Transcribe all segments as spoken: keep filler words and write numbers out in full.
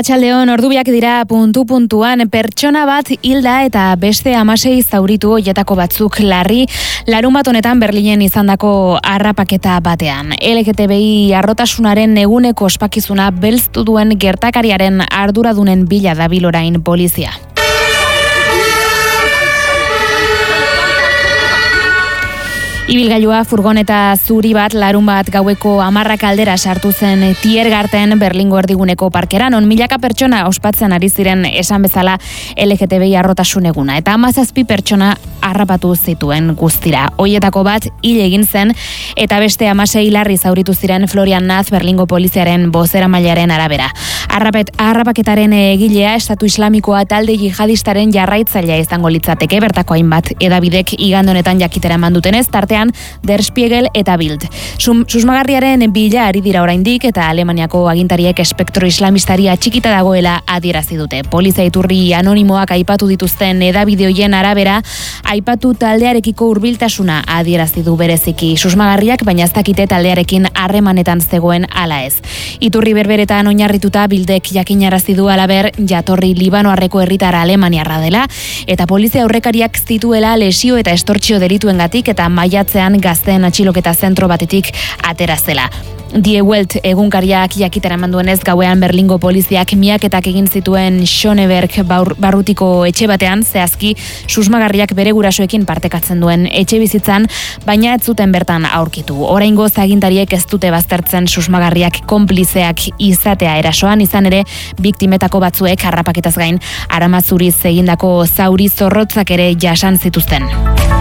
Arratsaldeon, ordubiak dira puntu-puntuan, pertsona bat hilda eta beste hamasei zauritu hoietako batzuk larri, larun bat honetan Berlinen izandako harrapaketa batean. L G T B I arrotasunaren eguneko ospakizuna belztu duen gertakariaren arduradunen bila dabil orain polizia. Ibilgailua furgoneta zuri bat larun bat gaueko hamarrak aldera sartu zen Tiergarten Berlingo erdiguneko parkeran, on milaka pertsona ospatzen ari ziren esan bezala L G T B I arrotasun eguna, eta hamazazpi pertsona harrapatu zituen guztira. Hoietako bat hil egin zen eta beste hamasei larri zauritu ziren Florian Naz Berlingo poliziaren bozeramailearen arabera. Harrapet, harrapaketaren egilea Estatu Islamikoa talde jihadistaren jarraitzailea izango litzateke, bertako hainbat edabidek igande honetan jakitera eman dutenez, tartean Der Spiegel eta Bild. Sum, susmagarriaren bila ari dira oraindik eta Alemaniako agintariek espektro islamistari atxikita dagoela adierazi dute. Polizia iturri anonimoak aipatu dituzten edabide hoien arabera, aipatu taldearekiko hurbiltasuna adierazi du bereziki susmagarriak, baina ez dakite taldearekin harremanetan zegoen ala ez. Iturri berberetan oinarrituta Bildek jakinarazi du halaber jatorri libanoarreko herritar alemaniarra dela, eta polizia aurrekariak zituela lesio eta estortzio delituengatik eta maiatzean gazteen atxiloketa zentro batetik atera zela. Die Welt egunkariak jakitera emanduenez gauean Berlingo poliziak miaketak egin zituen Schöneberg barrutiko etxe batean, zehazki susmagarriak bere gurasoekin partekatzen duen etxe bizitzan, baina ez zuten bertan aurkitu. Oraingoz agintariek ez dute baztertzen susmagarriak konplizeak izatea erasoan, izan ere biktimetako batzuek harrapaketaz gain aramazuriz egindako zauri zorrotzak ere jasan zituzten.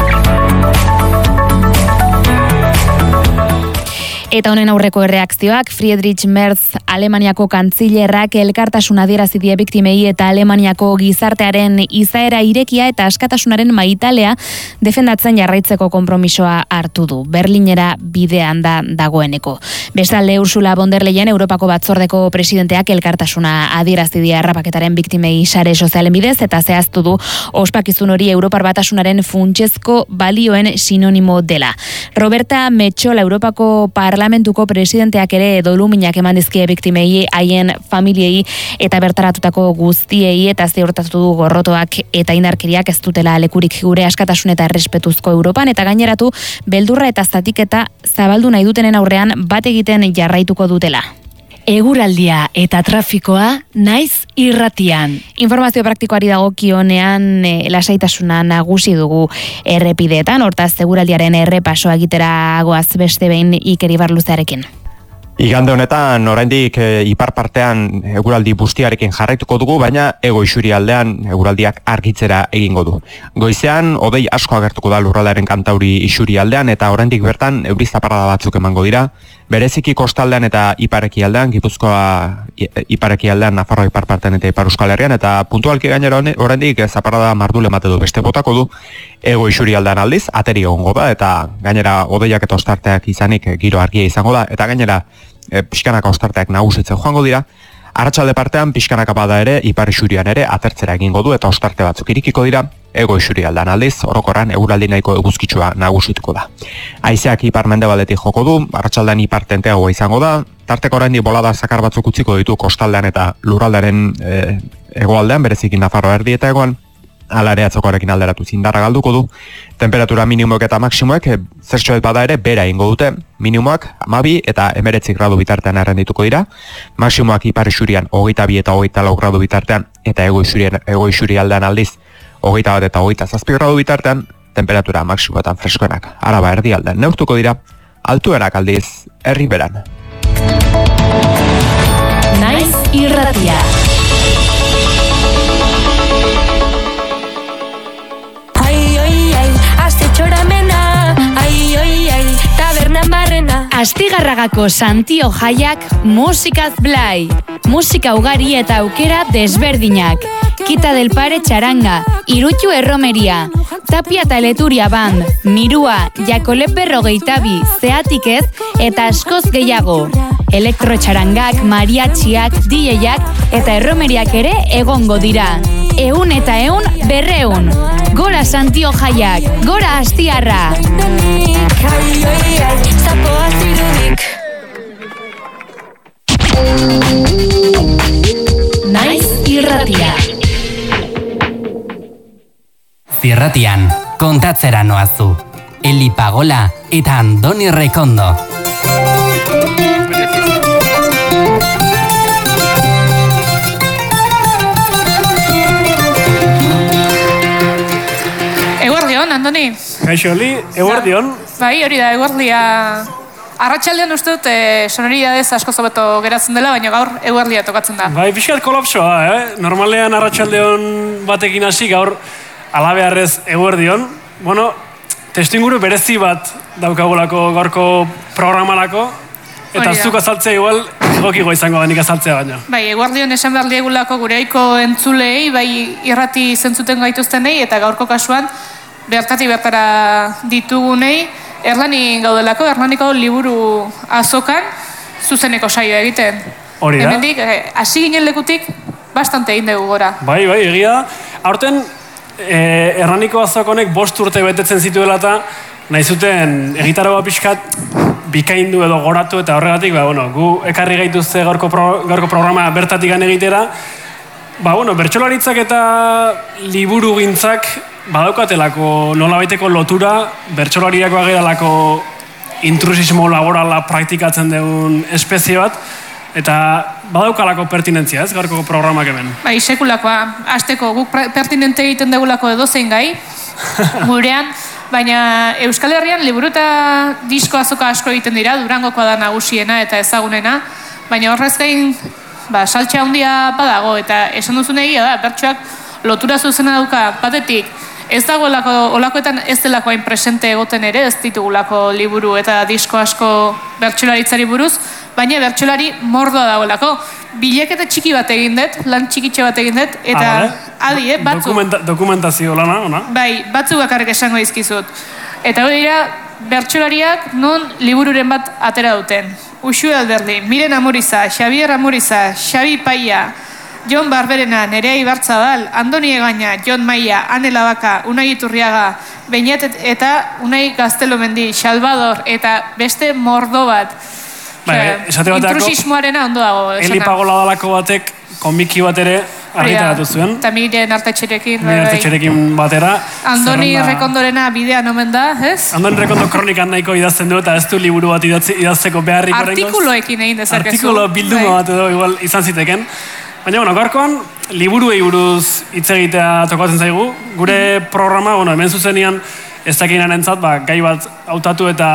Eta honen aurreko erreakzioak, Friedrich Merz Alemaniako kantzilerrak elkartasun adierazi die biktimei eta Alemaniako gizartearen izaera irekia eta askatasunaren maitalea defendatzen jarraitzeko konpromisoa hartu du. Berlinera bidean da dagoeneko. Bestalde, Ursula von der Leyen Europako batzordeko presidenteak elkartasuna adierazi die harrapaketaren biktimei sare sozialen bidez eta zehaztu du ospakizun hori Europar Batasunaren funtsezko balioen sinonimo dela. Roberta Metsola Europako Parlamentuko presidenteak ere doluminak eman dizkie biktimei, haien familiei eta bertaratutako guztiei, eta ziurtatu du gorrotoak eta indarkeriak ez dutela lekurik gure askatasun eta errespetuzko Europan, eta gaineratu beldurra eta zatiketa zabaldu nahi dutenen aurrean bat egiten jarraituko dutela. Eguraldia eta trafikoa naiz irratian. Informazio praktikoari dagokionean e, lasaitasuna nagusi dugu errepideetan, hortaz eguraldiaren errepasoa egitera goaz beste behin Iker Ibarluzearekin. Igande honetan, oraindik e, ipar partean eguraldi bustiarekin jarraituko dugu, baina hego isurialdean eguraldiak argitzera egingo du. Goizean, hodei asko agertuko da lurraldearen kantauri isurialdean, eta oraindik bertan euri zaparrada batzuk emango dira. Bereziki kostaldean eta iparekialdean, Gipuzkoa iparekialdean, Nafarroa ipar partean eta Ipar Euskal Herrian, eta puntualki gainera oraindik zaparrada mardule emate du, beste botako du. Ego isurialdean aldiz, ateri egongo da, eta gainera hodeiak eta ostarteak izanik giro argia izango da, eta gainera e, pixkanaka ostarteak nagusitzen joango dira. Arratsalde partean pixkanaka bada ere, ipar isurian ere atertzera egingo du, eta ostarte batzuk irikiko dira. Ego isurialdean aldiz, orokorran eguraldi nahiko eguzkitsua nagusituko da. Haizeak ipar mendebaldetik joko du, arratsaldean ipar tenteagoa izango da, tarteko oraindik bolada zakar batzuk utziko ditu kostaldean eta lurraldearen e, hegoaldean, bereziki Nafarroa erdi eta hegoan. Hala ere atzokoarekin alderatu indarra galduko du. Temperatura minimoek eta maksimoek zertxoet bada ere bera ingo dute. Minimoak hamabi eta hemeretzi gradu bitartean errendituko dira. Maksimoak ipar isurian hogeita bi eta hogeita lau gradu bitartean, eta ego isurian, ego isurialdean aldiz hogeita bat eta hogeita zazpi gradu bitartean, temperatura maksimoetan freskoenak Araba erdialdean neurtuko dira, altuenak aldiz herri beran. Naiz irratia. Astigarragako Santio jaiak musikaz blai. Musika ugari eta aukera desberdinak. Kita del Pare txaranga, Irutxu erromeria, Tapia eta Leturia band, Mirua, Jakolepe rogeitabi, Zeatik ez, eta askoz gehiago. Elektrotxarangak, mariatxiak, D J-ak eta erromeriak ere egongo dira. Eun eta eun berreun. Gora Santio jaiak, gora Astiarra! Irratia. Zirratian, kontatzera noazu. Eli Pagola eta Andoni Rekondo. Eguerdion, Andoni. Kaixo, Eli, eguerdion. Bai, hori da, eguerdia... Arratxaldean uste dut, e, sonoridadez asko zobeto geratzen dela, baina gaur eguerdia tokatzen da. Bai, pixkat kolapsoa, eh? Normalean arratsaldeon batekin hasi, gaur alabearrez eguerdion. Bueno, testuinguru berezi bat daukagulako gaurko programarako, eta zuk azaltzea igual egokigo izango da nik azaltzea baina. Bai, eguerdion esan behar diegulako gure aiko entzulei, bai irrati zentzuten gaituztenei, eta gaurko kasuan bertati bertara ditugunei, Erlani gaudelako, Erlaniko liburu azokan zuzeneko saio egiten. Hori da. Hemendik, hasi ginen lekutik, bastante egin dugu gora. Bai, bai, egia da. Aurten, eh, Erlaniko azokonek bost urte betetzen zituela eta nahi zuten egitaroa pixkat bikaindu edo goratu eta horregatik, ba, bueno, gu ekarri gaituzte gaurko, pro, gaurko programa bertatik gan egitera. Ba, bueno, bertsolaritzak eta liburu gintzak badaukatelako nolabaiteko lotura, bertsolariak bagiralako intrusismo laborala praktikatzen dugun espezie bat, eta badaukalako pertinentzia, ez, gaurko programak hemen. Bai, sekulakoa, hasteko guk pertinente egiten dugulako edozein gai, gurean, baina Euskal Herrian liburu eta disko azoka asko egiten dira, Durangokoa da nagusiena eta ezagunena, baina horrez gain, ba, saltxa handia badago, eta esan duzun egia da, bertsoak lotura zuzena dauka, batetik, ez dagoelako, olakoetan ez delako hain presente egoten ere, ez ditugulako liburu eta disko asko bertsolaritzari buruz, baina bertsolari mordoa dagoelako. Bilekete txiki bat egin dut, lan txikitxe bat egin dut, eta ah, adi, eh, batzuk. Dokumenta, dokumentazio lana, ona? Bai, batzuk bakarrik esango dizkizut. Eta hori dira, bertsolariak non libururen bat atera duten. Uxue Alberdi, Miren Amuriza, Xabier Amuriza, Xabi Paia, Jon Barberena, Nerea Ibarzabal, Andoni Egaña, Jon Maia, Ane Labaka, Unai Iturriaga, Beñat eta Unai Gaztelomendi, Salvador, eta beste mordo bat. Bai, esate bateako, intrusismoarena ondo dago. Eli Pagola dalako batek, komiki bat ere argitaratu zuen. Eta Miren Artetxerekin. Miren Artetxerekin batera. Andoni Rekondorena bidean omen da, ez? Andoni Rekondo kronikan nahiko idazten du, eta ez du liburu bat idazteko beharrik orengoz. Artikuloekin egin dezakezu. Artikulo bilduma bat edo igual izan ziteken. Baina, bueno, gaurkoan, liburuei buruz hitz egitea tokatzen zaigu. Gure programa, bueno, hemen zuzenian ez dakinan entzat, ba, gai bat hautatu eta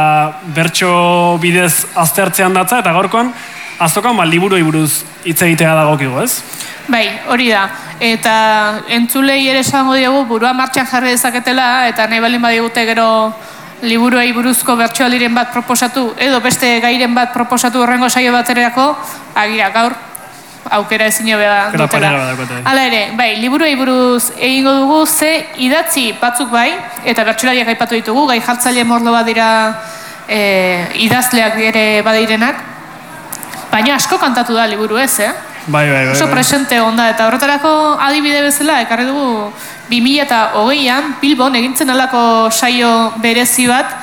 bertso bidez aztertzean datza, eta gaurkoan, azokan, ba, liburuei buruz hitz egitea dagokigu, ez? Bai, hori da. Eta entzulei ere esango diogu, burua martxan jarri dezaketela, eta nahi balin badigute gero liburuei buruzko bertsoaldiren bat proposatu, edo beste gairen bat proposatu horrengo saio baterako, agira, gaur, aukera ezin hobea dutela. Hala ere, bai, liburuei buruz egingo dugu, ze idatzi batzuk bai, eta bertsolariak aipatu ditugu, gai jartzaile mordo bat dira e, idazleak ere badirenak, baina asko kantatu da liburu ez, eh? Bai, bai, bai. Oso presente onda, eta horretarako adibide bezala, ekarri dugu bi mila hogeian, Bilbon egintzen alako saio berezi bat,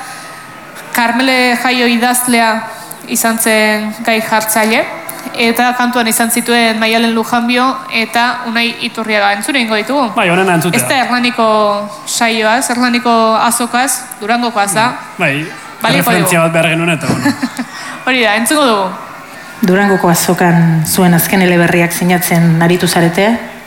Karmele Jaio idazlea izan zen gai jartzaile, eta kantuan izan zituen Maialen Lujanbio eta Unai Iturriaga. Entzure ingo ditugu? Bai, honena entzutea. Ez da Erlaniko saioaz, Erlaniko azokaz, Durangokoaz da. Bai, referentzia bat behar genuen eta. Hori da, entzuko dugu. Durangoko azokan zuen azken eleberriak sinatzen aritu zarete,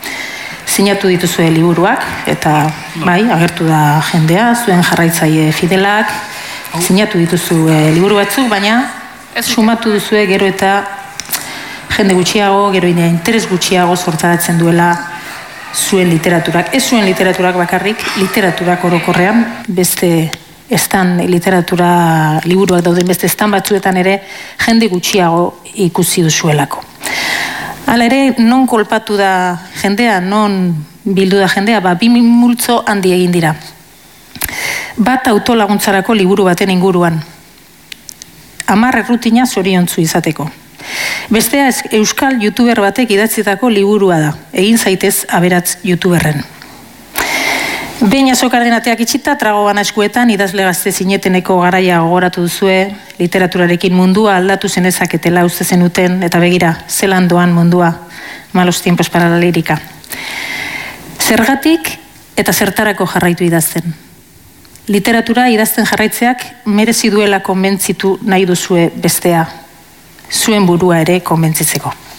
sinatu dituzue liburuak, eta bai, agertu da jendea, zuen jarraitzaile fidelak, sinatu dituzue liburu batzuk, baina sumatu duzue gero eta jende gutxiago, gero interes gutxiago sortaratzen duela zuen literaturak. Ez zuen literaturak bakarrik, literaturak orokorrean, beste estan literatura liburuak dauden beste estan batzuetan ere jende gutxiago ikusi duzuelako. Hala ere, non kolpatu da jendea, non bildu da jendea, ba, bi multzo handi egin dira. Bat autolaguntzarako liburu baten inguruan. Hamar errutina zoriontzu izateko. Bestea euskal youtuber batek idatzitako liburua da. Egin zaitez aberatz youtuberren. Behin azokarden ateak itxita, trago bana eskuetan, idazle gazte zineteneko garaia gogoratu duzue, literaturarekin mundua aldatu zenezaketela uste zenuten, eta begira, zelan doan mundua, malos tiempos para la lírica. Zergatik eta zertarako jarraitu idazten. Literatura idazten jarraitzeak merezi duela konbentzitu nahi duzue bestea, zuen burua ere konbentzitzeko.